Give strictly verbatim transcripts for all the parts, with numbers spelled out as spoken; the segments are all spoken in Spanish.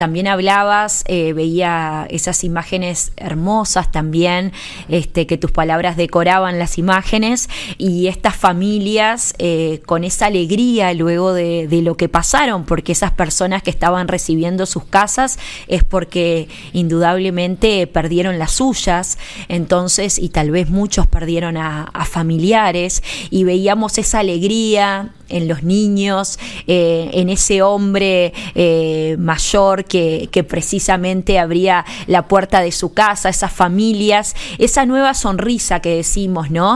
También hablabas, eh, veía esas imágenes hermosas también, este, que tus palabras decoraban las imágenes, y estas familias eh, con esa alegría luego de, de lo que pasaron, porque esas personas que estaban recibiendo sus casas es porque indudablemente perdieron las suyas, entonces, y tal vez muchos perdieron a, a familiares, y veíamos esa alegría en los niños, eh, en ese hombre eh, mayor que, que precisamente abría la puerta de su casa, esas familias, esa nueva sonrisa que decimos, ¿no?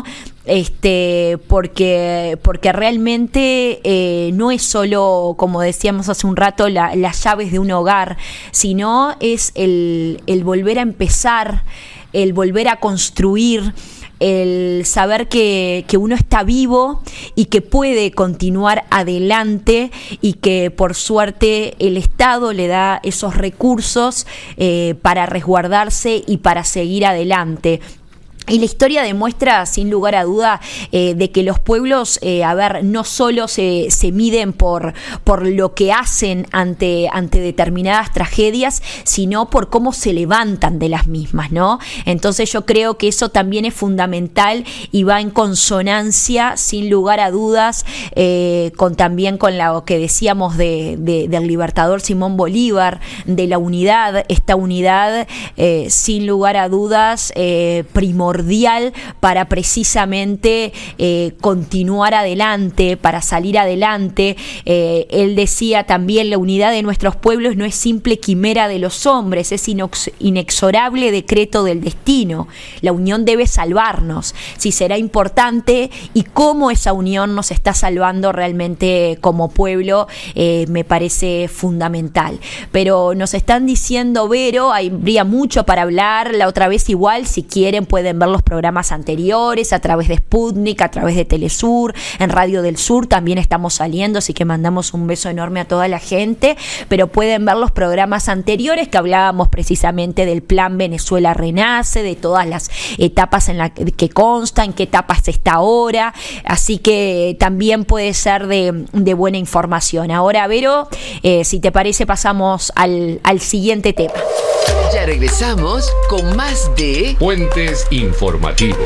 Este, porque, porque realmente eh, no es solo, como decíamos hace un rato, la, las llaves de un hogar, sino es el, el volver a empezar, el volver a construir, el saber que, que uno está vivo y que puede continuar adelante, y que por suerte el Estado le da esos recursos eh, para resguardarse y para seguir adelante. Y la historia demuestra, sin lugar a duda, eh, de que los pueblos, eh, a ver, no solo se, se miden por, por lo que hacen ante, ante determinadas tragedias, sino por cómo se levantan de las mismas, ¿no? Entonces yo creo que eso también es fundamental y va en consonancia, sin lugar a dudas, eh, con también con lo que decíamos de, de, del libertador Simón Bolívar, de la unidad, esta unidad, eh, sin lugar a dudas, eh, primordial para precisamente eh, continuar adelante, para salir adelante. Eh, él decía también: la unidad de nuestros pueblos no es simple quimera de los hombres, es inox- inexorable decreto del destino. La unión debe salvarnos. Si será importante y cómo esa unión nos está salvando realmente como pueblo, eh, me parece fundamental. Pero nos están diciendo, Vero, habría mucho para hablar. La otra vez igual, si quieren, pueden ver los programas anteriores a través de Sputnik, a través de Telesur, en Radio del Sur también estamos saliendo, así que mandamos un beso enorme a toda la gente, pero pueden ver los programas anteriores que hablábamos precisamente del Plan Venezuela Renace, de todas las etapas en las que consta, en qué etapas está ahora, así que también puede ser de, de buena información. Ahora, Vero, eh, si te parece, pasamos al, al siguiente tema. Ya regresamos con más de Puentes Informativos.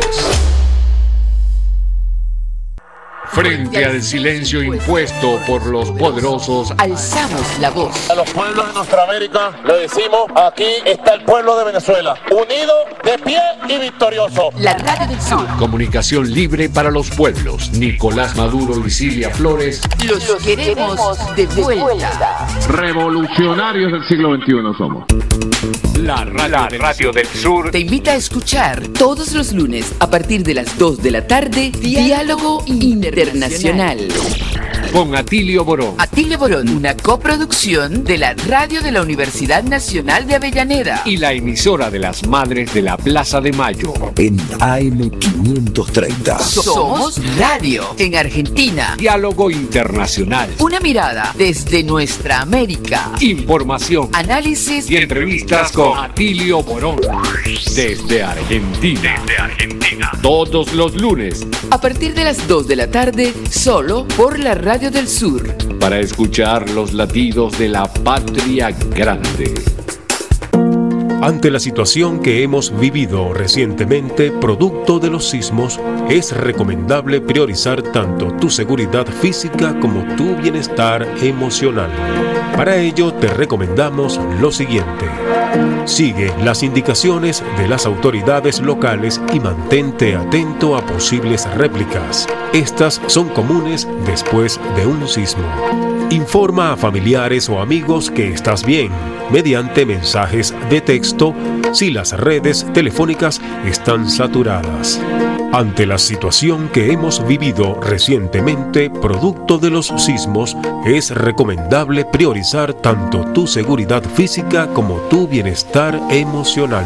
Frente al silencio impuesto por los poderosos, alzamos la voz. A los pueblos de nuestra América le decimos: aquí está el pueblo de Venezuela, unido, de pie y victorioso. La Radio del Sur. Comunicación libre para los pueblos. Nicolás Maduro y Silvia Flores. Los, los queremos, queremos de vuelta. vuelta. Revolucionarios del siglo veintiuno somos. La radio, la radio del Sur te invita a escuchar todos los lunes a partir de las dos de la tarde Diálogo Internacional con Atilio Borón. Atilio Borón, una coproducción de la radio de la Universidad Nacional de Avellaneda y la emisora de las Madres de la Plaza de Mayo en A M quinientos treinta. Somos radio en Argentina. Diálogo Internacional. Una mirada desde nuestra América. Información, análisis y entrevistas con Atilio Borón desde Argentina. Desde Argentina. Todos los lunes a partir de las dos de la tarde, solo por la Radio del Sur. Para escuchar los latidos de la patria grande. Ante la situación que hemos vivido recientemente, producto de los sismos, es recomendable priorizar tanto tu seguridad física como tu bienestar emocional. Para ello, te recomendamos lo siguiente. Sigue las indicaciones de las autoridades locales y mantente atento a posibles réplicas. Estas son comunes después de un sismo. Informa a familiares o amigos que estás bien, mediante mensajes de texto si las redes telefónicas están saturadas. Ante la situación que hemos vivido recientemente, producto de los sismos, es recomendable priorizar tanto tu seguridad física como tu bienestar emocional.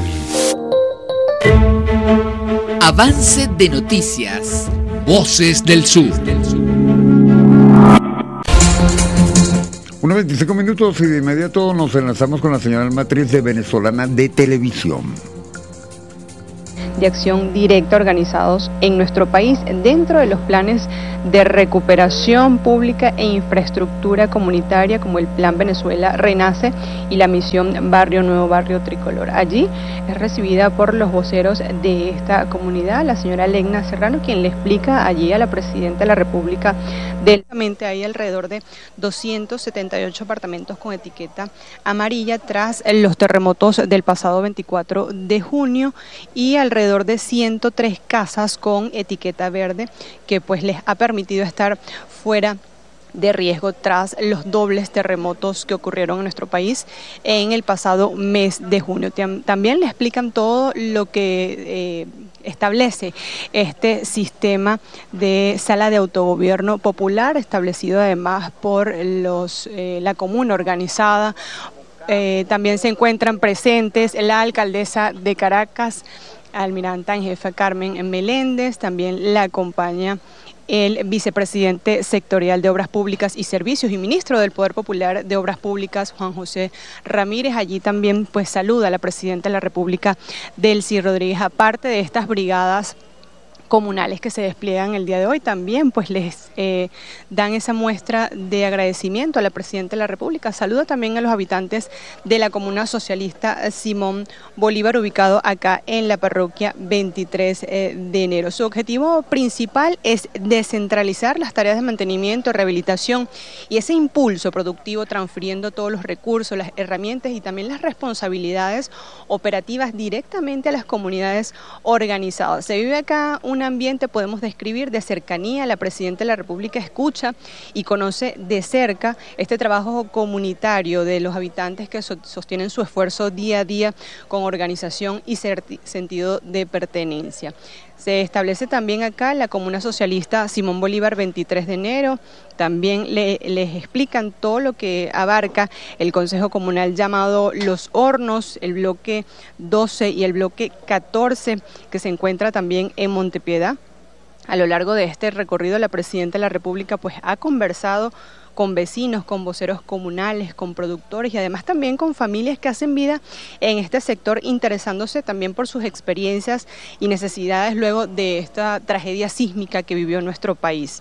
Avance de noticias. Voces del Sur. Unos veinticinco minutos y de inmediato nos enlazamos con la señal matriz de Venezolana de Televisión. de acción directa organizados en nuestro país dentro de los planes de recuperación pública e infraestructura comunitaria como el Plan Venezuela Renace y la misión Barrio Nuevo Barrio Tricolor. Allí es recibida por los voceros de esta comunidad, la señora Legna Serrano, quien le explica allí a la presidenta de la República del hay alrededor de doscientos setenta y ocho apartamentos con etiqueta amarilla tras los terremotos del pasado veinticuatro de junio y alrededor de ciento tres casas con etiqueta verde que pues les ha permitido estar fuera de riesgo tras los dobles terremotos que ocurrieron en nuestro país en el pasado mes de junio. También le explican todo lo que eh, establece este sistema de sala de autogobierno popular, establecido además por los eh, la comuna organizada. Eh, también se encuentran presentes la alcaldesa de Caracas, almiranta en jefe Carmen Meléndez, también la acompaña el vicepresidente sectorial de Obras Públicas y Servicios y ministro del Poder Popular de Obras Públicas, Juan José Ramírez. Allí también pues saluda a la presidenta de la República, Delcy Rodríguez. Aparte de estas brigadas comunales que se despliegan el día de hoy, también pues les eh, dan esa muestra de agradecimiento a la presidenta de la República. Saluda también a los habitantes de la comuna socialista Simón Bolívar, ubicado acá en la parroquia veintitrés de enero. Su objetivo principal es descentralizar las tareas de mantenimiento, rehabilitación y ese impulso productivo, transfiriendo todos los recursos, las herramientas y también las responsabilidades operativas directamente a las comunidades organizadas. Se vive acá una ambiente, podemos describir, de cercanía. La presidenta de la República escucha y conoce de cerca este trabajo comunitario de los habitantes que so- sostienen su esfuerzo día a día con organización y sentido de pertenencia. Se establece también acá la comuna socialista Simón Bolívar veintitrés de enero. También le, les explican todo lo que abarca el Consejo Comunal llamado Los Hornos, el bloque doce y el bloque catorce, que se encuentra también en Montepiedad. A lo largo de este recorrido, la presidenta de la República pues ha conversado con vecinos, con voceros comunales, con productores y además también con familias que hacen vida en este sector, interesándose también por sus experiencias y necesidades luego de esta tragedia sísmica que vivió nuestro país.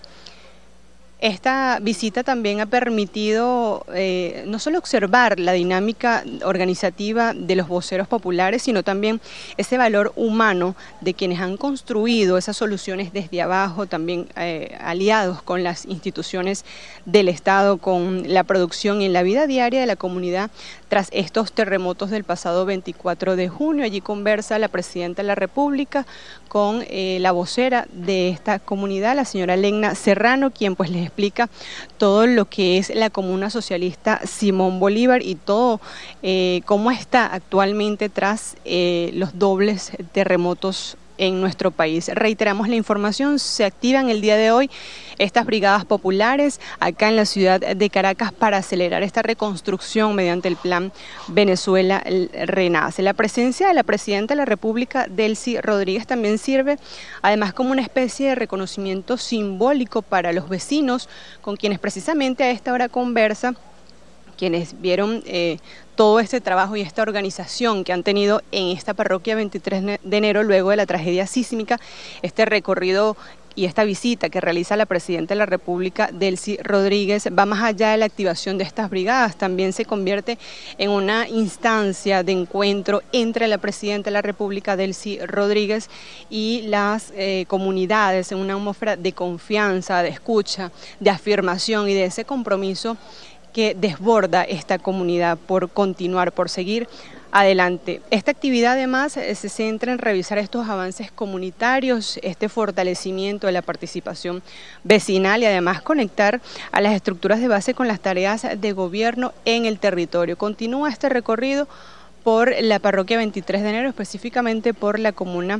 Esta visita también ha permitido eh, no solo observar la dinámica organizativa de los voceros populares, sino también ese valor humano de quienes han construido esas soluciones desde abajo, también eh, aliados con las instituciones del Estado, con la producción y en la vida diaria de la comunidad tras estos terremotos del pasado veinticuatro de junio. Allí conversa la presidenta de la República con eh, la vocera de esta comunidad, la señora Legna Serrano, quien pues les explica todo lo que es la comuna socialista Simón Bolívar y todo eh, cómo está actualmente tras eh, los dobles terremotos en nuestro país. Reiteramos la información, se activan el día de hoy estas brigadas populares acá en la ciudad de Caracas para acelerar esta reconstrucción mediante el Plan Venezuela Renace. La presencia de la presidenta de la República, Delcy Rodríguez, también sirve además como una especie de reconocimiento simbólico para los vecinos con quienes precisamente a esta hora conversa, quienes vieron eh, todo este trabajo y esta organización que han tenido en esta parroquia veintitrés de enero luego de la tragedia sísmica, este recorrido y esta visita que realiza la presidenta de la República, Delcy Rodríguez, va más allá de la activación de estas brigadas, también se convierte en una instancia de encuentro entre la presidenta de la República, Delcy Rodríguez, y las eh, comunidades, en una atmósfera de confianza, de escucha, de afirmación y de ese compromiso que desborda esta comunidad por continuar, por seguir adelante. Esta actividad además se centra en revisar estos avances comunitarios, este fortalecimiento de la participación vecinal y además conectar a las estructuras de base con las tareas de gobierno en el territorio. Continúa este recorrido por la parroquia veintitrés de enero, específicamente por la comuna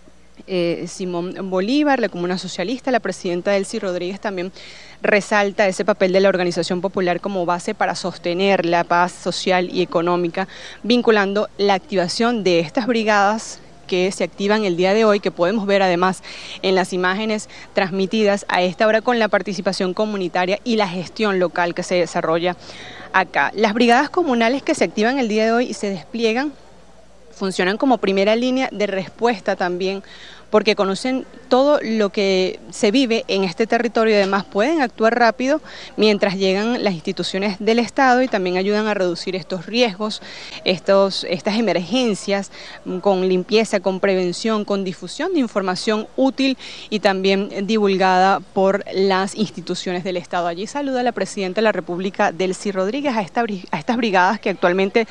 Eh, Simón Bolívar, la comuna socialista. La presidenta Delcy Rodríguez también resalta ese papel de la organización popular como base para sostener la paz social y económica, vinculando la activación de estas brigadas que se activan el día de hoy, que podemos ver además en las imágenes transmitidas a esta hora, con la participación comunitaria y la gestión local que se desarrolla acá. Las brigadas comunales que se activan el día de hoy y se despliegan funcionan como primera línea de respuesta también, porque conocen todo lo que se vive en este territorio y además pueden actuar rápido mientras llegan las instituciones del Estado y también ayudan a reducir estos riesgos, estos, estas emergencias con limpieza, con prevención, con difusión de información útil y también divulgada por las instituciones del Estado. Allí saluda la Presidenta de la República, Delcy Rodríguez, a, esta, a estas brigadas que actualmente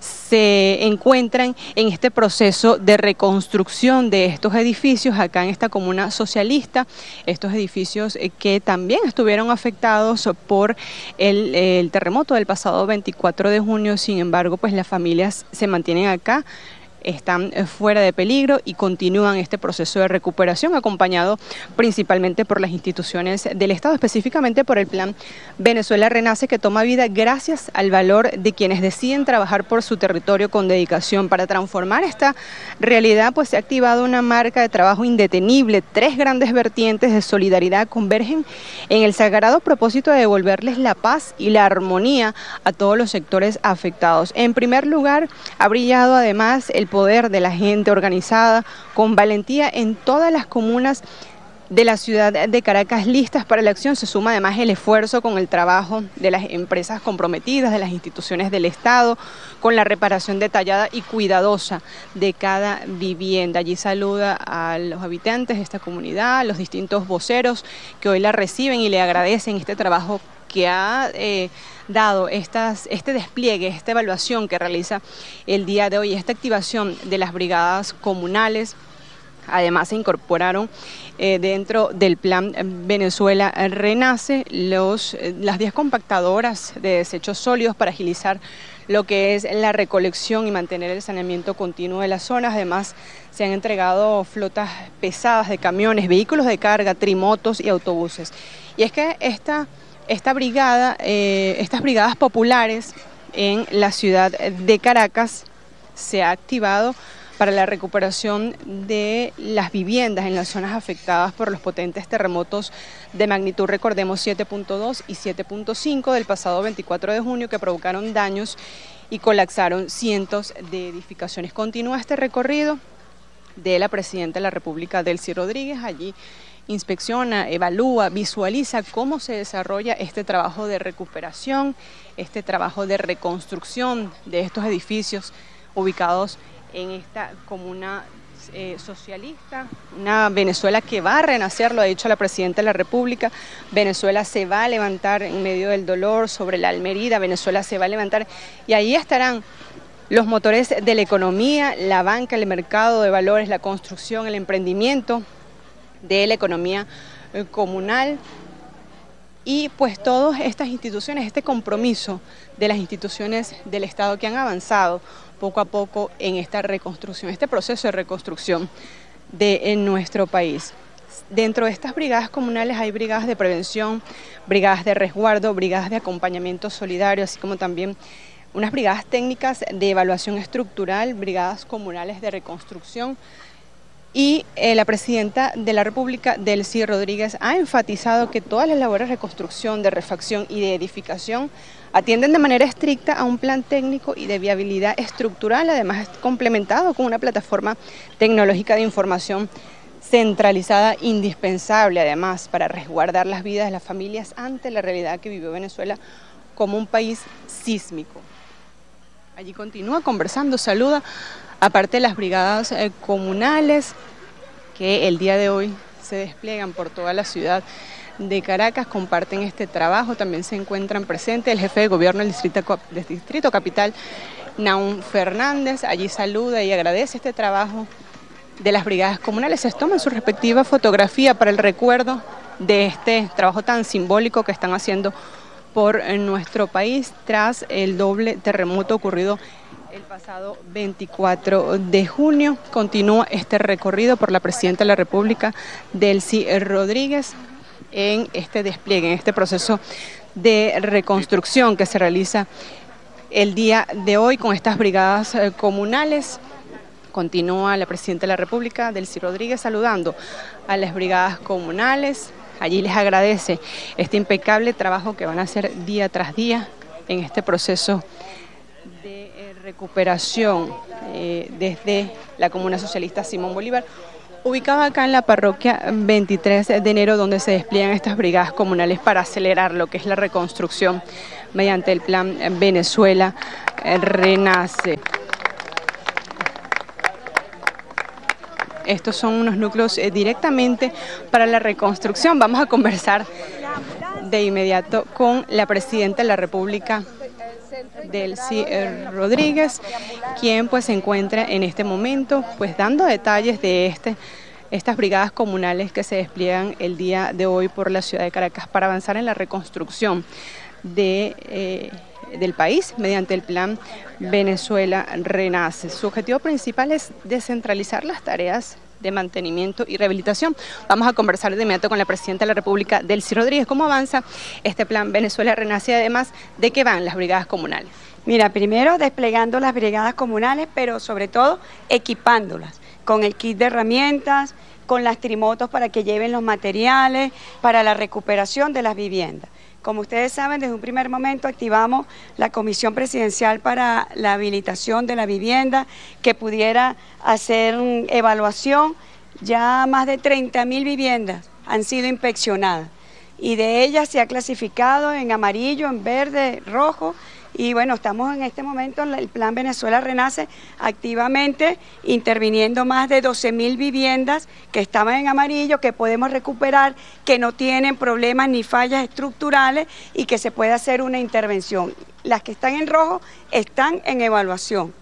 se encuentran en este proceso de reconstrucción de estos edificios acá en esta comuna socialista, estos edificios que también estuvieron afectados por el, el terremoto del pasado veinticuatro de junio. Sin embargo, pues las familias se mantienen acá, están fuera de peligro y continúan este proceso de recuperación, acompañado principalmente por las instituciones del Estado, específicamente por el Plan Venezuela Renace, que toma vida gracias al valor de quienes deciden trabajar por su territorio con dedicación. Para transformar esta realidad, pues se ha activado una marca de trabajo indetenible. Tres grandes vertientes de solidaridad convergen en el sagrado propósito de devolverles la paz y la armonía a todos los sectores afectados. En primer lugar, ha brillado además el poder de la gente organizada con valentía en todas las comunas de la ciudad de Caracas listas para la acción. Se suma además el esfuerzo con el trabajo de las empresas comprometidas, de las instituciones del Estado, con la reparación detallada y cuidadosa de cada vivienda. Allí saluda a los habitantes de esta comunidad, a los distintos voceros que hoy la reciben y le agradecen este trabajo que ha eh, dado estas, este despliegue, esta evaluación que realiza el día de hoy, esta activación de las brigadas comunales. Además se incorporaron eh, dentro del Plan Venezuela Renace los, eh, las diez compactadoras de desechos sólidos para agilizar lo que es la recolección y mantener el saneamiento continuo de las zonas. Además se han entregado flotas pesadas de camiones, vehículos de carga, trimotos y autobuses. Y es que esta... Esta brigada, eh, estas brigadas populares en la ciudad de Caracas se ha activado para la recuperación de las viviendas en las zonas afectadas por los potentes terremotos de magnitud, recordemos, siete punto dos y siete punto cinco del pasado veinticuatro de junio, que provocaron daños y colapsaron cientos de edificaciones. Continúa este recorrido de la Presidenta de la República, Delcy Rodríguez. Allí inspecciona, evalúa, visualiza cómo se desarrolla este trabajo de recuperación, este trabajo de reconstrucción de estos edificios ubicados en esta comuna eh, socialista, una Venezuela que va a renacer, lo ha dicho la Presidenta de la República. Venezuela se va a levantar en medio del dolor sobre la Almerida, Venezuela se va a levantar y ahí estarán los motores de la economía, la banca, el mercado de valores, la construcción, el emprendimiento de la economía eh, comunal y pues todas estas instituciones, este compromiso de las instituciones del Estado que han avanzado poco a poco en esta reconstrucción, este proceso de reconstrucción de en nuestro país. Dentro de estas brigadas comunales hay brigadas de prevención, brigadas de resguardo, brigadas de acompañamiento solidario, así como también unas brigadas técnicas de evaluación estructural, brigadas comunales de reconstrucción. Y eh, la Presidenta de la República, Delcy Rodríguez, ha enfatizado que todas las labores de reconstrucción, de refacción y de edificación atienden de manera estricta a un plan técnico y de viabilidad estructural, además complementado con una plataforma tecnológica de información centralizada indispensable, además, para resguardar las vidas de las familias ante la realidad que vivió Venezuela como un país sísmico. Allí continúa conversando, saluda, aparte de las brigadas eh, comunales que el día de hoy se despliegan por toda la ciudad de Caracas, comparten este trabajo, también se encuentran presentes el jefe de gobierno del distrito, del distrito capital, Naún Fernández. Allí saluda y agradece este trabajo de las brigadas comunales. Se toman su respectiva fotografía para el recuerdo de este trabajo tan simbólico que están haciendo por nuestro país tras el doble terremoto ocurrido el pasado veinticuatro de junio. Continúa este recorrido por la Presidenta de la República, Delcy Rodríguez, en este despliegue, en este proceso de reconstrucción que se realiza el día de hoy con estas brigadas eh, comunales. Continúa la Presidenta de la República, Delcy Rodríguez, saludando a las brigadas comunales. Allí les agradece este impecable trabajo que van a hacer día tras día en este proceso de eh, recuperación eh, desde la Comuna Socialista Simón Bolívar, ubicada acá en la parroquia veintitrés de enero, donde se despliegan estas brigadas comunales para acelerar lo que es la reconstrucción mediante el plan Venezuela Renace. Estos son unos núcleos eh, directamente para la reconstrucción. Vamos a conversar de inmediato con la presidenta de la República, Delcy Rodríguez, quien pues se encuentra en este momento pues dando detalles de este, estas brigadas comunales que se despliegan el día de hoy por la ciudad de Caracas para avanzar en la reconstrucción de, eh, del país mediante el plan Venezuela Renace. Su objetivo principal es descentralizar las tareas de mantenimiento y rehabilitación. Vamos a conversar de inmediato con la presidenta de la República, Delcy Rodríguez. ¿Cómo avanza este plan Venezuela Renace? Además, ¿de qué van las brigadas comunales? Mira, primero desplegando las brigadas comunales, pero sobre todo equipándolas con el kit de herramientas, con las trimotos para que lleven los materiales, para la recuperación de las viviendas. Como ustedes saben, desde un primer momento activamos la Comisión Presidencial para la habilitación de la vivienda, que pudiera hacer evaluación. Ya más de treinta mil viviendas han sido inspeccionadas y de ellas se ha clasificado en amarillo, en verde, rojo. Y bueno, estamos en este momento en el plan Venezuela Renace activamente interviniendo más de doce mil viviendas que estaban en amarillo, que podemos recuperar, que no tienen problemas ni fallas estructurales y que se puede hacer una intervención. Las que están en rojo están en evaluación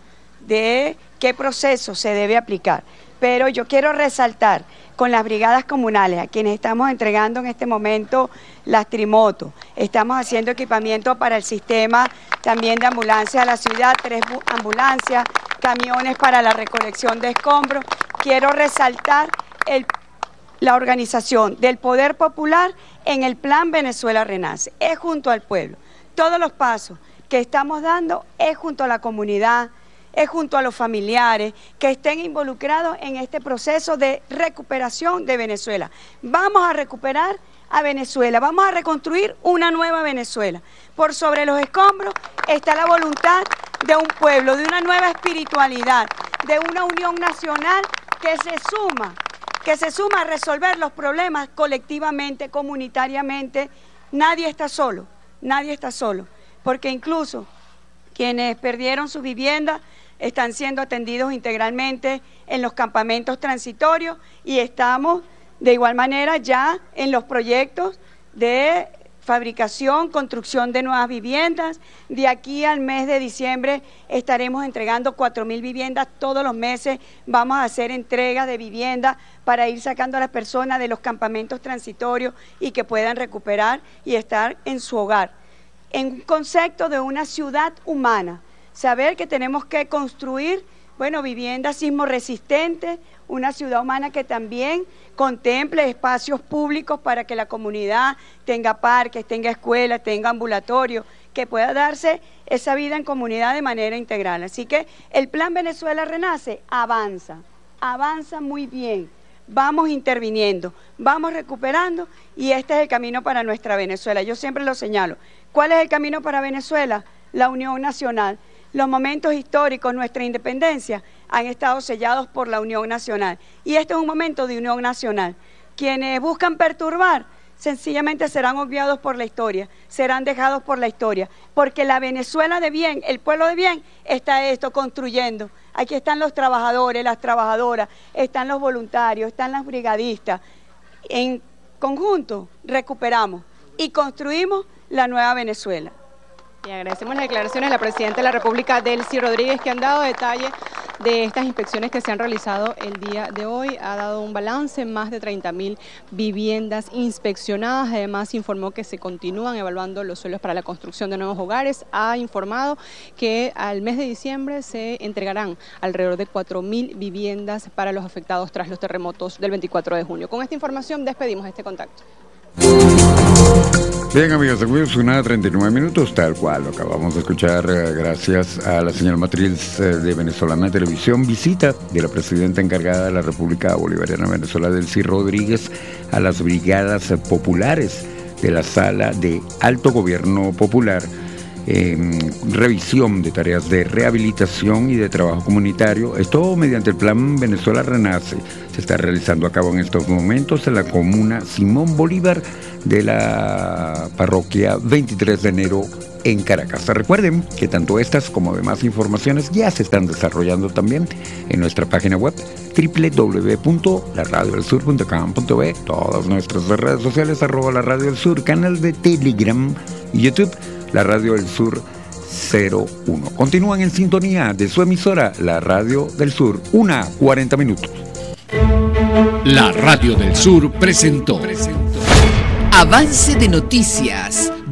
de qué proceso se debe aplicar. Pero yo quiero resaltar con las brigadas comunales, a quienes estamos entregando en este momento las trimotos. Estamos haciendo equipamiento para el sistema también de ambulancia a la ciudad, tres ambulancias, camiones para la recolección de escombros. Quiero resaltar el, la organización del Poder Popular en el plan Venezuela Renace. Es junto al pueblo. Todos los pasos que estamos dando es junto a la comunidad, es junto a los familiares que estén involucrados en este proceso de recuperación de Venezuela. Vamos a recuperar a Venezuela, vamos a reconstruir una nueva Venezuela. Por sobre los escombros está la voluntad de un pueblo, de una nueva espiritualidad, de una unión nacional que se suma, que se suma a resolver los problemas colectivamente, comunitariamente. Nadie está solo, nadie está solo, porque incluso quienes perdieron sus viviendas están siendo atendidos integralmente en los campamentos transitorios y estamos de igual manera ya en los proyectos de fabricación, construcción de nuevas viviendas. De aquí al mes de diciembre estaremos entregando cuatro mil viviendas todos los meses. Vamos a hacer entregas de viviendas para ir sacando a las personas de los campamentos transitorios y que puedan recuperar y estar en su hogar. En un concepto de una ciudad humana, saber que tenemos que construir, bueno, viviendas sismo resistentes, una ciudad humana que también contemple espacios públicos para que la comunidad tenga parques, tenga escuelas, tenga ambulatorios, que pueda darse esa vida en comunidad de manera integral. Así que el plan Venezuela Renace avanza, avanza muy bien. Vamos interviniendo, vamos recuperando y este es el camino para nuestra Venezuela. Yo siempre lo señalo. ¿Cuál es el camino para Venezuela? La unión nacional. Los momentos históricos, nuestra independencia, han estado sellados por la unión nacional. Y este es un momento de unión nacional. Quienes buscan perturbar, sencillamente serán obviados por la historia, serán dejados por la historia. Porque la Venezuela de bien, el pueblo de bien, está esto construyendo. Aquí están los trabajadores, las trabajadoras, están los voluntarios, están las brigadistas. En conjunto recuperamos y construimos la nueva Venezuela. Y agradecemos las declaraciones de la presidenta de la República, Delcy Rodríguez, que han dado detalle de estas inspecciones que se han realizado el día de hoy. Ha dado un balance, más de treinta mil viviendas inspeccionadas. Además, informó que se continúan evaluando los suelos para la construcción de nuevos hogares. Ha informado que al mes de diciembre se entregarán alrededor de cuatro mil viviendas para los afectados tras los terremotos del veinticuatro de junio. Con esta información despedimos este contacto. Bien, amigos, amigos, una treinta y nueve minutos, tal cual lo acabamos de escuchar, eh, gracias a la señal matriz eh, de Venezolana Televisión. Visita de la presidenta encargada de la República Bolivariana de Venezuela, Delcy Rodríguez, a las brigadas populares de la Sala de Alto Gobierno Popular eh, revisión de tareas de rehabilitación y de trabajo comunitario. Esto mediante el Plan Venezuela Renace. Se está realizando a cabo en estos momentos en la comuna Simón Bolívar de la parroquia veintitrés de enero en Caracas. Recuerden que tanto estas como demás informaciones ya se están desarrollando también en nuestra página web doble u doble u doble u punto la radio del sur punto com punto be, todas nuestras redes sociales, arroba la Radio del Sur, canal de Telegram y YouTube, la Radio del Sur cero uno. Continúan en sintonía de su emisora, la Radio del Sur, una cuarenta minutos. La Radio del Sur presentó Avance de noticias.